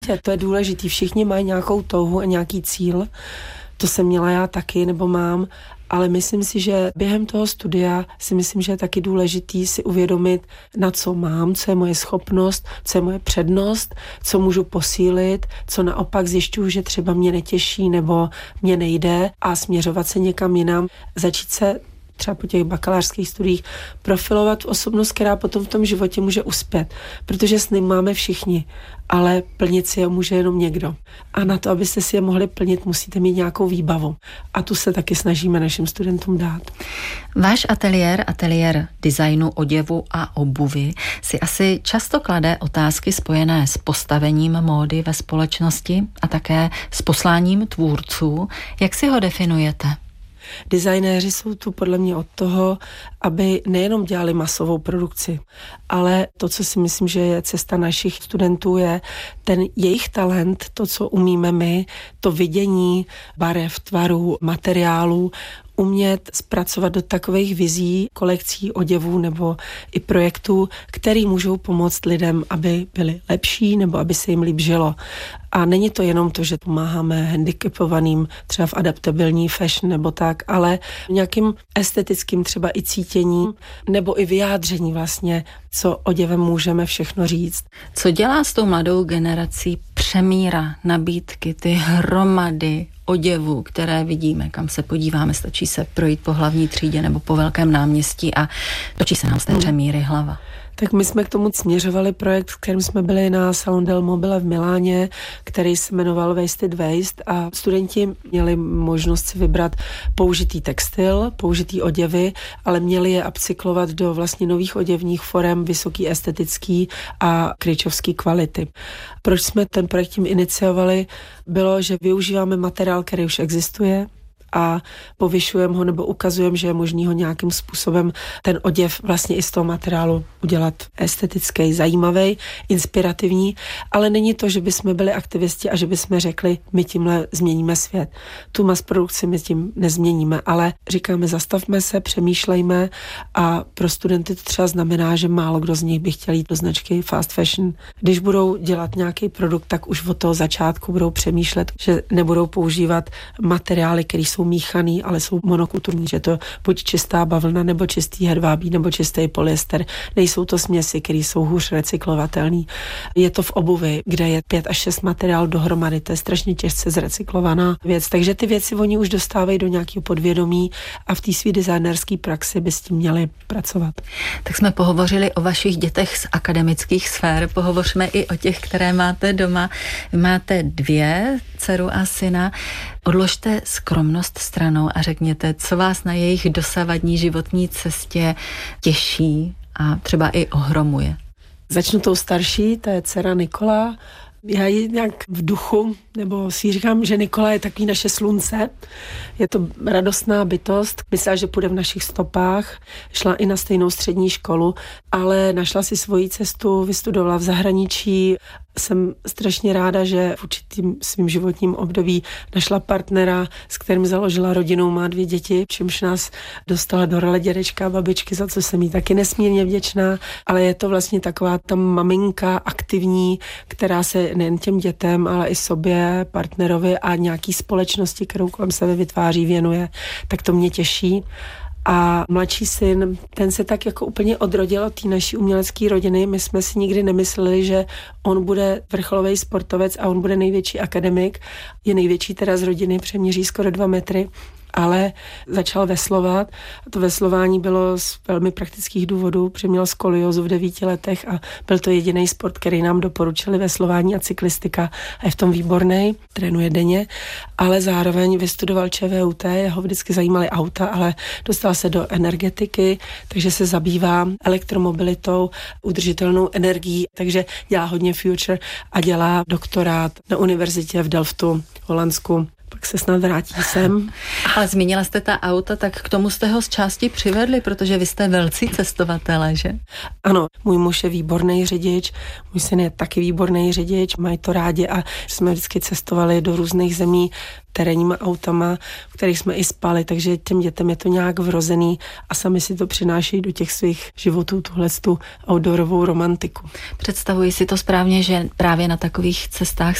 To je důležitý, všichni mají nějakou touhu a nějaký cíl, to jsem měla já taky, nebo mám, ale myslím si, že během toho studia si myslím, že je taky důležitý si uvědomit, na co mám, co je moje schopnost, co je moje přednost, co můžu posílit, co naopak zjišťuju, že třeba mě netěší nebo mě nejde a směřovat se někam jinam, začít se třeba po těch bakalářských studiích profilovat v osobnost, která potom v tom životě může uspět. Protože sny máme všichni, ale plnit si je může jenom někdo. A na to, abyste si je mohli plnit, musíte mít nějakou výbavu. A tu se taky snažíme našim studentům dát. Váš ateliér designu oděvu a obuvy si asi často klade otázky spojené s postavením módy ve společnosti a také s posláním tvůrců. Jak si ho definujete? Designéři jsou tu podle mě od toho, aby nejenom dělali masovou produkci, ale to, co si myslím, že je cesta našich studentů, je ten jejich talent, to, co umíme my, to vidění barev, tvarů, materiálů, umět zpracovat do takových vizí, kolekcí oděvů nebo i projektů, který můžou pomoct lidem, aby byli lepší nebo aby se jim líp žilo. A není to jenom to, že pomáháme handicapovaným třeba v adaptabilní fashion nebo tak, ale nějakým estetickým třeba i cítěním nebo i vyjádření vlastně, co oděvem můžeme všechno říct. Co dělá s tou mladou generací přemíra nabídky, ty hromady oděvů, které vidíme, kam se podíváme, stačí se projít po hlavní třídě nebo po velkém náměstí a točí se nám z té přemíry hlava. Tak my jsme k tomu směřovali projekt, v kterém jsme byli na Salon del Mobile v Miláně, který se jmenoval Wasted Waste a studenti měli možnost si vybrat použitý textil, použitý oděvy, ale měli je upcyklovat do vlastně nových oděvních forem vysoký estetický a kryčovský kvality. Proč jsme ten projekt tím iniciovali, bylo, že využíváme materiál, který už existuje, a povyšujeme ho nebo ukazujeme, že je možný ho nějakým způsobem ten oděv vlastně i z toho materiálu udělat estetický, zajímavý, inspirativní, ale není to, že bychom byli aktivisti a že bychom řekli, my tímhle změníme svět. Tu mass-produkci my tím nezměníme, ale říkáme, zastavme se, přemýšlejme a pro studenty to třeba znamená, že málo kdo z nich by chtěl jít do značky fast fashion. Když budou dělat nějaký produkt, tak už od toho začátku budou přemýšlet, že nebudou používat materiály, které jsou míchaný, ale jsou monokulturní, že to buď čistá bavlna, nebo čistý hedvábí, nebo čistý polyester. Nejsou to směsi, které jsou hůř recyklovatelné. Je to v obuvi, kde je 5 až 6 materiálů dohromady, to je strašně těžce zrecyklovaná věc. Takže ty věci oni už dostávají do nějakého podvědomí a v té své designerské praxi by s tím měli pracovat. Tak jsme pohovořili o vašich dětech z akademických sfér, pohovořme i o těch, které máte doma. Vy máte 2, dceru a syna. Odložte skromnost stranou a řekněte, co vás na jejich dosavadní životní cestě těší a třeba i ohromuje. Začnu tou starší, to je dcera Nikola. Já ji nějak v duchu, nebo si říkám, že Nikola je takový naše slunce. Je to radostná bytost. Myslela, že půjde v našich stopách. Šla i na stejnou střední školu, ale našla si svoji cestu, vystudovala v zahraničí. Jsem strašně ráda, že v určitým svým životním období našla partnera, s kterým založila rodinu, má 2 děti, čímž nás dostala do role dědečka a babičky, za co jsem jí taky nesmírně vděčná, ale je to vlastně taková ta maminka aktivní, která se nejen těm dětem, ale i sobě, partnerovi a nějaký společnosti, kterou kolem sebe vytváří, věnuje, tak to mě těší. A mladší syn, ten se tak jako úplně odrodil od té naší umělecké rodiny. My jsme si nikdy nemysleli, že on bude vrcholový sportovec a on bude největší akademik. Je největší teda z rodiny, přeměří skoro 2 metry. Ale začal veslovat. A to veslování bylo z velmi praktických důvodů. Přeměl skoliozu v 9 letech a byl to jediný sport, který nám doporučili, veslování a cyklistika. A je v tom výborný, trénuje denně, ale zároveň vystudoval ČVUT, jeho vždycky zajímaly auta, ale dostal se do energetiky, takže se zabývá elektromobilitou, udržitelnou energií, takže dělá hodně future a dělá doktorát na univerzitě v Delftu, v Holandsku. pak se snad vrátí sem. Ale zmínila jste ta auta, tak k tomu jste ho z části přivedli, protože vy jste velcí cestovatelé, že? Ano, můj muž je výborný řidič, můj syn je taky výborný řidič, mají to rádi a jsme vždycky cestovali do různých zemí terénníma autama, v kterých jsme i spali, takže těm dětem je to nějak vrozený a sami si to přináší do těch svých životů, tuhletu outdoorovou romantiku. Představuji si to správně, že právě na takových cestách